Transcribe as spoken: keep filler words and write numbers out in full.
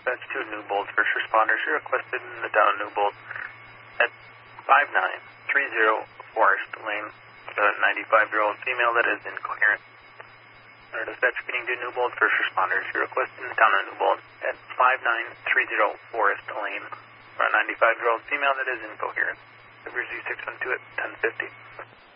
dispatch to Newbold first responders. You're requested in the town of Newbold at five nine three zero Forest Lane. The ninety-five-year-old female that is incoherent. Our dispatch speaking to Newbold first responders. You're requested in the town of Newbold at five nine three zero Forest Lane. For a ninety-five-year-old female that is incoherent. Reviews U six one two at ten fifty.